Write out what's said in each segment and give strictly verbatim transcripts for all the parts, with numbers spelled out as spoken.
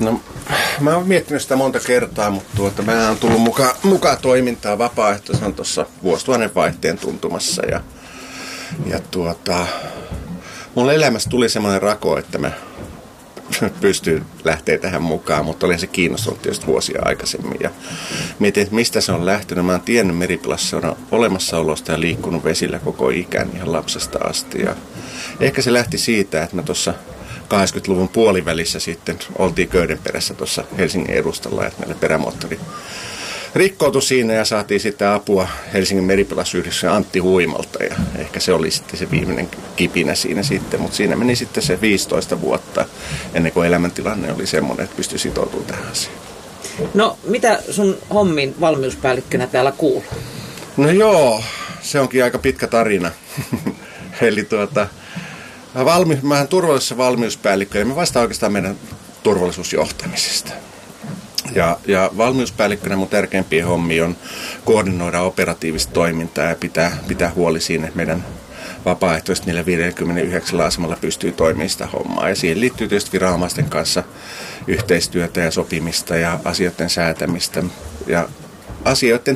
No, mä oon miettinyt sitä monta kertaa, mutta tuota, mä oon tullut mukaan muka toimintaan vapaaehtoisena tuossa vuosituhannen vaihteen tuntumassa. Ja, ja tuota, mulla elämässä tuli semmoinen rako, että mä pystyn lähteä tähän mukaan, mutta olin se kiinnostunut tietysti vuosia aikaisemmin. Ja mietin, että mistä se on lähtenyt. Mä oon tiennyt Meripelastuseuran olemassaolosta ja liikkunut vesillä koko ikään ihan lapsesta asti. Ja ehkä se lähti siitä, että mä tuossa kahdeksankymmentäluvun puolivälissä sitten oltiin Köydenperässä tuossa Helsingin edustalla, että meillä perämoottori rikkoutui siinä ja saatiin sitten apua Helsingin Meripelastusyhdistyksen Antti Huimalta ja ehkä se oli sitten se viimeinen kipinä siinä sitten, mutta siinä meni sitten se viisitoista vuotta ennen kuin elämäntilanne oli semmoinen, että pystyi sitoutumaan tähän asiaan. No mitä sun hommin valmiuspäällikkönä täällä kuuluu? No joo, se onkin aika pitkä tarina. Eli tuota, valmi, mä olen turvallisuus- ja valmiuspäällikkö ja mä vastaan oikeastaan meidän turvallisuusjohtamisesta. Ja, ja valmiuspäällikkönä mun tärkeimpiä hommia on koordinoida operatiivista toimintaa ja pitää, pitää huoli siinä, että meidän vapaaehtoiset niillä viisikymmentäyhdeksän asemalla pystyy toimimaan sitä hommaa. Ja siihen liittyy tietysti viranomaisten kanssa yhteistyötä ja sopimista ja asioiden säätämistä. Ja asioiden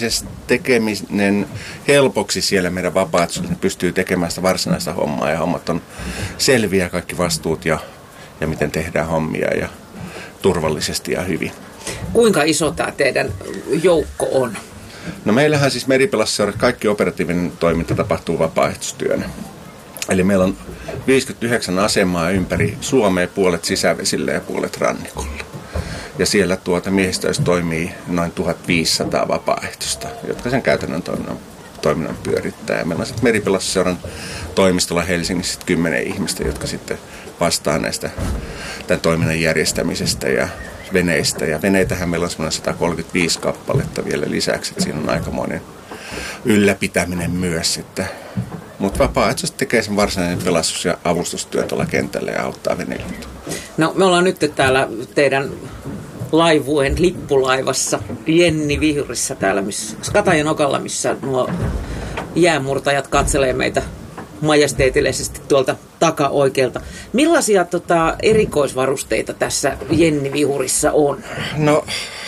tekeminen helpoksi siellä meidän vapaaehtoisilla pystyy tekemään sitä varsinaista hommaa. Ja hommat on selviä, kaikki vastuut ja, ja miten tehdään hommia ja turvallisesti ja hyvin. Kuinka iso tämä teidän joukko on? No meillähän siis Meripelastusseurassa kaikki operatiivinen toiminta tapahtuu vapaaehtoistyönä. Eli meillä on viisikymmentäyhdeksän asemaa ympäri Suomea, puolet sisävesillä ja puolet rannikolla. Ja siellä tuota miehistöissä toimii noin tuhatviisisataa vapaaehtoista, jotka sen käytännön toiminnan, toiminnan pyörittää. Ja meillä on sitten Meripelastuseuran toimistolla Helsingissä kymmenen ihmistä, jotka sitten vastaa näistä tämän toiminnan järjestämisestä ja veneistä. Ja veneitähän meillä on semmoinen sata kolmekymmentäviisi kappaletta vielä lisäksi, että siinä on aikamoinen ylläpitäminen myös. Mutta vapaaehtoisesti tekee sen varsinainen pelastus- ja avustustyö tuolla kentällä ja auttaa veneilijöitä. No me ollaan nyt täällä teidän laivueen lippulaivassa Jenni Vihurissä täällä missä, Skatajanokalla, missä nuo jäämurtajat katselee meitä majesteetillisesti tuolta takaoikealta. Millaisia tota, erikoisvarusteita tässä Jenni Vihurissa on? No,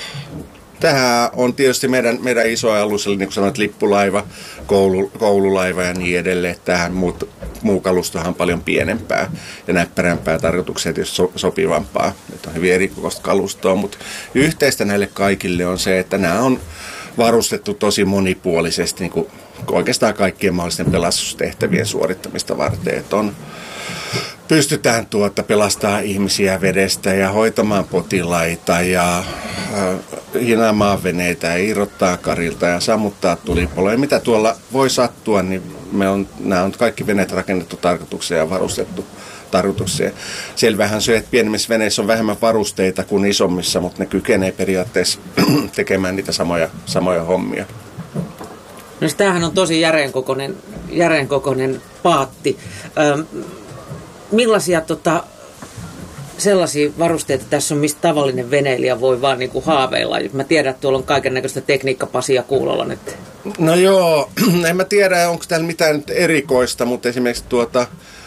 tämä on tietysti meidän, meidän iso alus, eli niin kuin sanoit, lippulaiva, koulu, koululaiva ja niin edelleen. Tähän muut, muu kalustohan on paljon pienempää ja näppärämpää, tarkoitukseen tietysti so, sopivampaa. Nyt on hyvin erikoista kalustoa, mutta yhteistä näille kaikille on se, että nämä on varustettu tosi monipuolisesti niin kuin oikeastaan kaikkien mahdollisten pelastustehtävien suorittamista varten. Että on, pystytään tuota pelastamaan ihmisiä vedestä ja hoitamaan potilaita ja äh, hinaamaan veneitä ja irrottaa karilta ja sammuttaa tulipaloja. Mitä tuolla voi sattua, niin me on, nämä on kaikki veneet rakennettu tarkoitukseen ja varustettu tarkoitukseen. Selvähän se, että pienemmissä veneissä on vähemmän varusteita kuin isommissa, mutta ne kykenee periaatteessa tekemään niitä samoja, samoja hommia. No tämähän on tosi järeenkokoinen, järeenkokoinen paatti. Öm, millaisia tota, sellaisia varusteita tässä on, mistä tavallinen veneilijä voi vaan niinku haaveilla? Mä tiedän, että tuolla on kaikennäköistä tekniikkapasia kuulolla nyt. No joo, en mä tiedä, onko täällä mitään nyt erikoista, mutta esimerkiksi tuota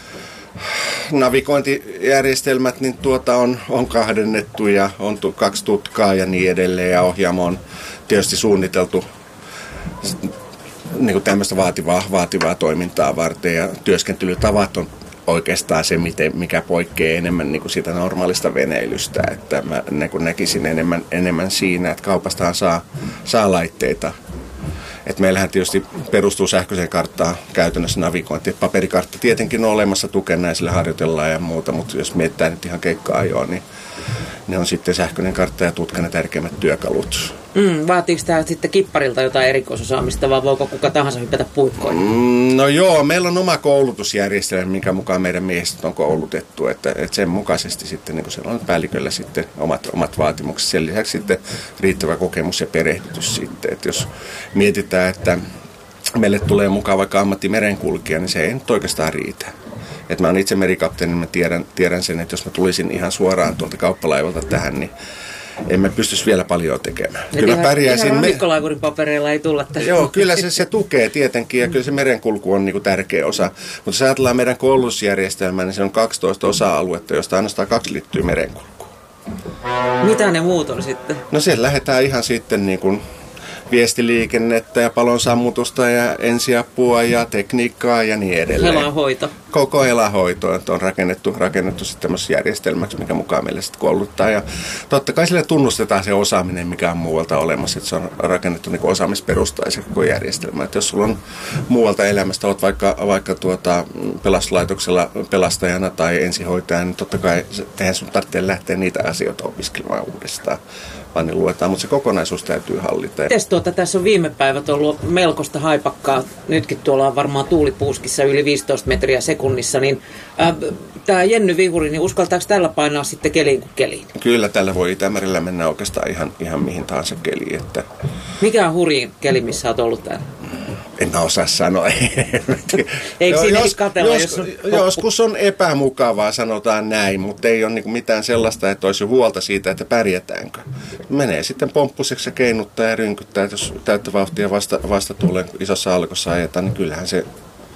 navigointijärjestelmät niin tuota on, on kahdennettu ja on tu, kaksi tutkaa ja niin edelleen ja ohjaamo on tietysti suunniteltu niin kuin tämmöistä vaativaa, vaativaa toimintaa varten ja työskentelytavat on oikeastaan se, miten, mikä poikkeaa enemmän niin kuin siitä normaalista veneilystä. Että mä niin kuin näkisin enemmän, enemmän siinä, että kaupastahan saa, saa laitteita. Et meillähän tietysti perustuu sähköiseen karttaan käytännössä navigointi. Paperikartta tietenkin on olemassa tukena ja sillä harjoitellaan ja muuta, mutta jos mietitään nyt ihan keikka-ajoa, niin ne on sitten sähköinen kartta ja tutkana tärkeimmät työkalut. Mm, vaatiiko tämä sitten kipparilta jotain erikoisosaamista vai voiko kuka tahansa hypätä puikkoihin? Mm, no joo, meillä on oma koulutusjärjestelmä, minkä mukaan meidän miehistöt on koulutettu. Että, että sen mukaisesti sitten niin siellä on päälliköllä sitten omat, omat vaatimukset. Sen lisäksi sitten riittävä kokemus ja perehdytys sitten. Että jos mietitään, että meille tulee mukaan vaikka ammattimerenkulkija, niin se ei nyt oikeastaan riitä. Et mä oon itse merikapteeni, niin mä tiedän, tiedän sen, että jos mä tulisin ihan suoraan tuolta kauppalaivalta tähän, niin emme pystyisi vielä paljon tekemään. Ja kyllä ihan, ihan rannikkolaivurin papereilla ei tulla tähän. Joo, kyllä se, se tukee tietenkin ja kyllä se merenkulku on niin kuin tärkeä osa. Mutta jos ajatellaan meidän koulutusjärjestelmää, niin se on kaksitoista osa-aluetta, josta ainoastaan kaksi liittyy merenkulkuun. Mitä ne muut on sitten? No siellä lähdetään ihan sitten niin kuin viestiliikennettä ja palon sammutusta ja ensiapua ja tekniikkaa ja niin edelleen. Elanhoito. Koko elanhoito on rakennettu, rakennettu sitten tämmöisessä järjestelmäksi, mikä mukaan meille sitten kouluttaa. Ja totta kai sille tunnustetaan se osaaminen, mikä on muualta olemassa. Että se on rakennettu niin osaamisperustaisen koko järjestelmä. Että jos sulla on muualta elämästä, olet vaikka, vaikka tuota pelastuslaitoksella pelastajana tai ensihoitajana, niin totta kai eihän sun tarvitse lähteä niitä asioita opiskelemaan uudestaan. Vaan ne luetaan, mutta se kokonaisuus täytyy hallita. Mites tuota, tässä on viime päivät ollut melkoista haipakkaa. Nytkin tuolla on varmaan tuulipuuskissa yli viisitoista metriä sekunnissa. Niin, äh, tämä Jenny Vihuri, niin uskaltaako tällä painaa sitten keliin kuin keliin? Kyllä, tällä voi Itämerellä mennä oikeastaan ihan, ihan mihin tahansa keliin. Että... Mikä on hurjin keli, missä olet ollut täällä? En mä osaa sanoa. Eikö siinä jos, katella, jos, jos on joskus on epämukavaa, sanotaan näin, mutta ei ole niinku mitään sellaista, että olisi huolta siitä, että pärjätäänkö. Menee sitten pomppuseksi ja keinuttaa ja rynkyttää, että jos täyttä vauhtia vasta, vasta tulee isossa alkossa ajetaan, niin kyllähän se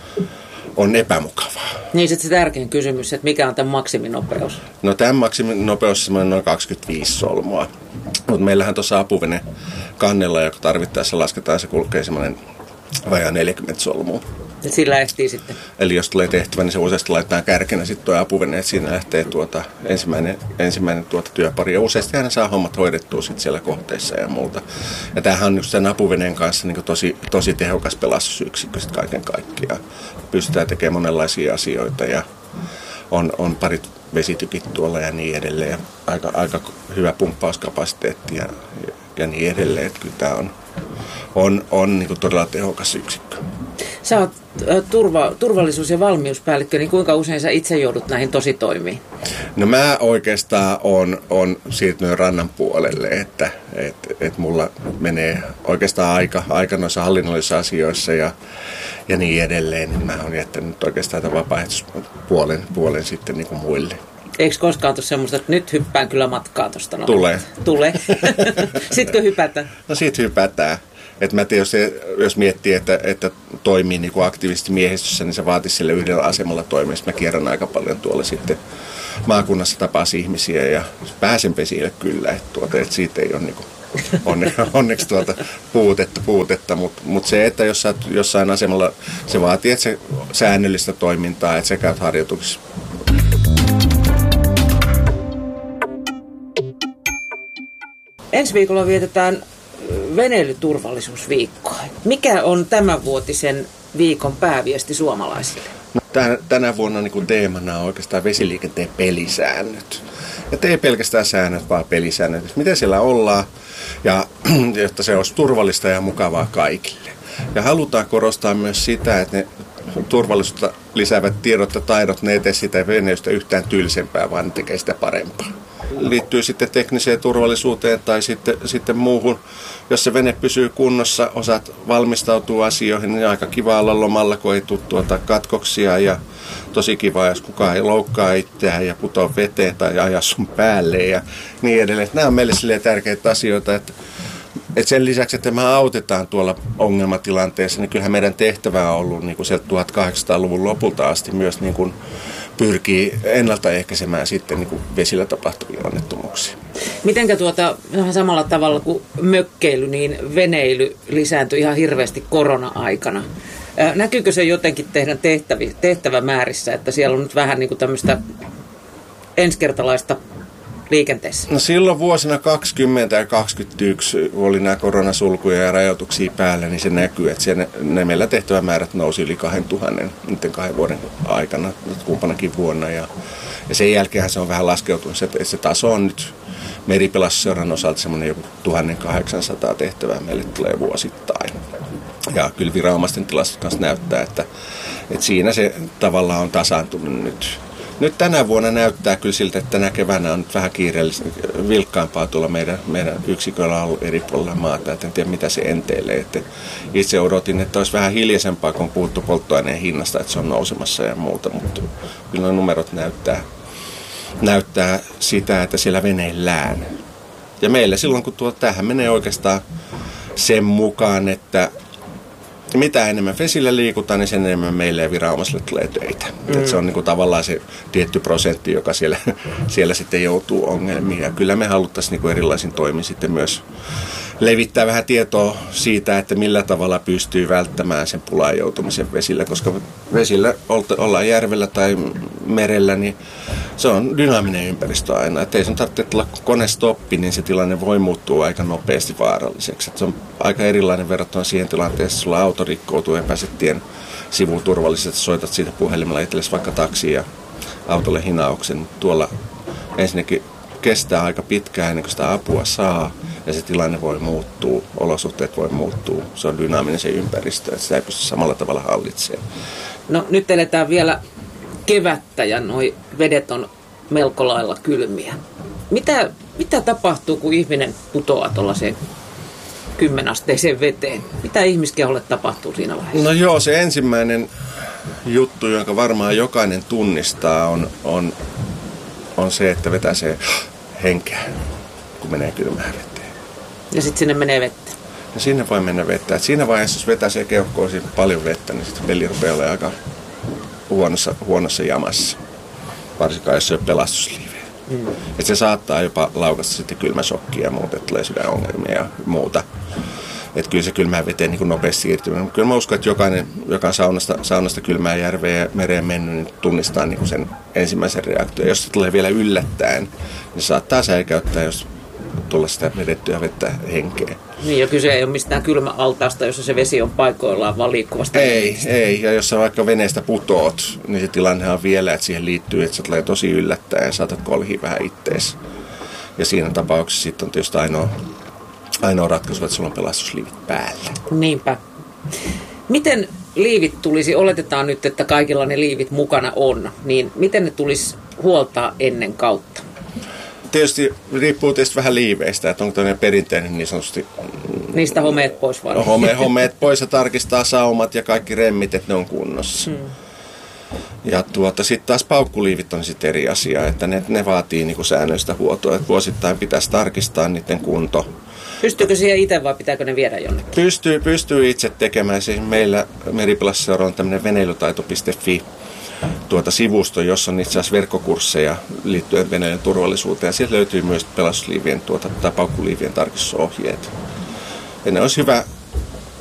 on epämukavaa. Niin sitten se tärkein kysymys, että mikä on tämän maksiminopeus? No tämän maksiminopeus on noin kaksikymmentäviisi solmua. Mutta meillähän tuossa apuvene kannella, joka tarvittaessa lasketaan, se kulkee semmoinen vajaa neljäkymmentä solmua. Ja sillä ehtii sitten. Eli jos tulee tehtävä, niin se useasti laitetaan kärkenä sitten tuo apuvene, että siinä lähtee tuota, ensimmäinen, ensimmäinen tuota työpari. Ja useasti aina saa hommat hoidettua sitten siellä kohteissa ja muuta. Ja tämähän on just sen apuveneen kanssa niin tosi, tosi tehokas pelastusyksikkö sitten kaiken kaikkiaan. Pystytään tekemään monenlaisia asioita ja on, on parit vesitykit tuolla ja niin edelleen. Ja aika, aika hyvä pumppauskapasiteetti ja, ja niin edelleen. Että kyllä tämä on, on, on niin todella tehokas yksikkö. Sä oot turva, turvallisuus- ja valmiuspäällikkö, niin kuinka usein sä itse joudut näihin tositoimiin? No mä oikeastaan on, on siirtynyt rannan puolelle, että et, et mulla menee oikeastaan aika, aika noissa hallinnollisissa asioissa ja, ja niin edelleen. Niin mä oon jättänyt oikeastaan tämän vapaaehtoispuolen puolen sitten niin kuin muille. Eikö koskaan tule semmoista, että nyt hyppään kyllä matkaa tuosta? No, Tulee. Tulee. Sitkö hypätään? No sit hypätään. Että mä tietysti, jos miettii, että, että toimii niin kuin aktiivisesti miehistössä, niin se vaatisi sille yhdellä asemalla toimimista. Mä kierrän aika paljon tuolla sitten maakunnassa tapasi ihmisiä ja pääsen pesille kyllä. Että, tuota, että siitä ei ole niin kuin onne, onneksi tuota puutetta, puutetta. mutta mut se, että jos sä oot jossain asemalla, se vaatii että se säännöllistä toimintaa, että sä käyt harjoituksissa. Ensi viikolla vietetään veneilyturvallisuusviikkoa. Mikä on tämänvuotisen viikon pääviesti suomalaisille? No, tänä vuonna niin kuin teemana on oikeastaan vesiliikenteen pelisäännöt. Ja ei pelkästään säännöt, vaan pelisäännöt. Miten siellä ollaan, ja jotta se olisi turvallista ja mukavaa kaikille. Ja halutaan korostaa myös sitä, että ne turvallisuutta lisäävät tiedot ja taidot, ne ei tee sitä veneilystä yhtään tylsempää, vaan ne tekee sitä parempaa. Liittyy sitten tekniseen turvallisuuteen tai sitten, sitten muuhun. Jos se vene pysyy kunnossa, osaat valmistautua asioihin, niin aika kiva olla lomalla, kun ei tule tuota katkoksia. Ja tosi kiva, jos kukaan ei loukkaa itseään ja putoa veteen tai aja sun päälle ja niin edelleen. Nämä on meille silleen tärkeitä asioita, että, että sen lisäksi, että me autetaan tuolla ongelmatilanteessa, niin kyllähän meidän tehtävä on ollut niin kuin sieltä tuhatkahdeksansataaluvun lopulta asti myös niin kuin pyrkii ennaltaehkäisemään sitten niin kuin vesillä tapahtuvia onnettomuuksia. Mitenkä tuota, vähän samalla tavalla kuin mökkeily, niin veneily lisääntyi ihan hirveästi korona-aikana. Näkyykö se jotenkin teidän tehtävi, tehtävämäärissä, että siellä on nyt vähän niin kuin tämmöistä ensikertalaista liikenteessä? No silloin vuosina kaksikymmentä ja kaksikymmentäyksi oli nämä koronasulkuja ja rajoituksia päällä, niin se näkyy, että ne, ne meillä tehtävämäärät nousi yli kaksituhatta niiden kahden vuoden aikana, kumpanakin vuonna. Ja, ja sen jälkeen se on vähän laskeutunut, että se taso on nyt Meripelastusseuran osalta semmoinen joku tuhatkahdeksansataa tehtävää meille tulee vuosittain. Ja kyllä viranomaisten tilastot kanssa näyttää, että, että siinä se tavallaan on tasaantunut nyt. Nyt tänä vuonna näyttää kyllä siltä, että tänä keväänä on nyt vähän kiireellistä, vilkkaampaa tuolla meidän, meidän yksiköllä ollut eri puolilla maata. Et en tiedä, mitä se enteilee. Että itse odotin, että olisi vähän hiljaisempaa, kun on puhuttu polttoaineen hinnasta, että se on nousemassa ja muuta. Mutta kyllä nuo numerot näyttää, näyttää sitä, että siellä veneillään. Ja meillä silloin, kun tuo, tämähän menee oikeastaan sen mukaan, että mitä enemmän vesillä liikutaan, niin sen enemmän meille ja viranomaisille tulee töitä. Mm. Se on niin kuin tavallaan se tietty prosentti, joka siellä, siellä sitten joutuu ongelmiin. Ja kyllä me haluttaisiin niin kuin erilaisin toimin sitten myös levittää vähän tietoa siitä, että millä tavalla pystyy välttämään sen pulaan joutumisen vesillä, koska vesillä ollaan järvellä tai merellä, niin se on dynaaminen ympäristö aina. Että ei sun tarvitse tulla konestoppi, niin se tilanne voi muuttua aika nopeasti vaaralliseksi. Että se on aika erilainen verrattuna siihen tilanteeseen, että sulla auto rikkoutuu ja pääset tien sivuun turvallisesti, soitat siitä puhelimella itsellesi vaikka taksiin ja autolle hinauksen. Tuolla ensinnäkin kestää aika pitkään ennen kuin sitä apua saa ja se tilanne voi muuttua, olosuhteet voi muuttua. Se on dynaaminen se ympäristö, että sitä ei pysty samalla tavalla hallitsemaan. No nyt eletään vielä kevättä ja noi vedet on melko lailla kylmiä. Mitä, mitä tapahtuu, kun ihminen putoaa tuollaiseen kymmenasteiseen veteen? Mitä ihmiskeholle tapahtuu siinä vaiheessa? No joo, se ensimmäinen juttu, jonka varmaan jokainen tunnistaa, on, on, on se, että vetää se henkeä, kun menee kylmään veteen. Ja sitten sinne menee vettä? Ja sinne voi mennä vettä. Et siinä vaiheessa, jos vetää se keuhkoon paljon vettä, niin sitten veli rupeaa olemaan aika huonossa, huonossa jamassa. Varsinkaan, jos se on pelastusliiveä. Mm. Et se saattaa jopa laukasta sitten kylmäsokkia ja muuta, että tulee sydänongelmia ja muuta. Että kyllä se kylmään veteen niin nopeasti siirtymään. Kyllä mä uskon, että jokainen, joka on saunasta, saunasta kylmään järveen ja mereen mennyt, niin tunnistaa niin sen ensimmäisen reaktion. Jos se tulee vielä yllättäen, niin saattaa säikäyttää, jos tulla sitä vedettyä vettä henkeä. Niin, ja kyse ei ole mistään kylmäaltaasta, jossa se vesi on paikoillaan, vaan liikkuvasta. Ei, venestä. ei. Ja jos sä vaikka veneestä putoot, niin se tilanne on vielä, että siihen liittyy, että se tulee tosi yllättäen ja saatat kolhia vähän ittees. Ja siinä tapauksessa sitten on tietysti ainoa, ainoa ratkaisu, että sulla on pelastusliivit päällä. Niinpä. Miten liivit tulisi, oletetaan nyt, että kaikilla ne liivit mukana on, niin miten ne tulisi huoltaa ennen kautta? Tietysti riippuu tietysti vähän liiveistä, että onko tämmöinen perinteinen niin sanotusti... Niistä homeet pois vaan. Home, homeet pois ja tarkistaa saumat ja kaikki remmit, että ne on kunnossa. Hmm. Ja tuota, sitten taas paukkuliivit on sitten eri asia, että ne, ne vaatii niinku säännöistä huoltoa, että vuosittain pitäisi tarkistaa niiden kunto. Pystyykö siihen itse vai pitääkö ne viedä jonnekin? Pystyy, pystyy itse tekemään. Siis meillä Meripelastusseura on tämmöinen veneilytaito piste fi tuota sivusto, jossa on itse asiassa verkkokursseja liittyen veneilyn turvallisuuteen. Sieltä löytyy myös pelastusliivien tuota, tai paukkuliivien tarkistusohjeet. Ja ne olisi hyvä